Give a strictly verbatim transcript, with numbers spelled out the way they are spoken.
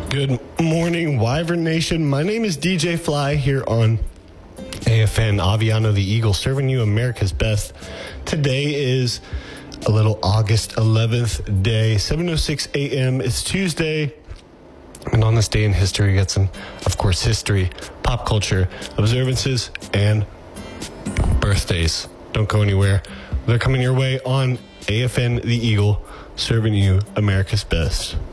Good morning, Wyvern Nation. My name is D J Fly here on A F N Aviano the Eagle, serving you America's best. Today is a little August eleventh day, seven oh six a.m. It's Tuesday, and on this day in history, we got some, of course, history, pop culture, observances, and birthdays. Don't go anywhere. They're coming your way on A F N the Eagle, serving you America's best.